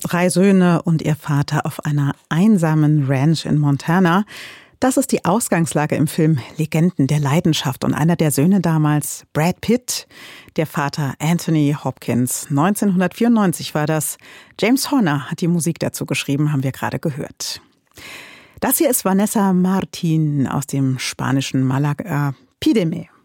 3 Söhne und ihr Vater auf einer einsamen Ranch in Montana. Das ist die Ausgangslage im Film Legenden der Leidenschaft. Und einer der Söhne damals, Brad Pitt, der Vater Anthony Hopkins. 1994 war das. James Horner hat die Musik dazu geschrieben, haben wir gerade gehört. Das hier ist Vanessa Martín aus dem spanischen Málaga. Pídeme.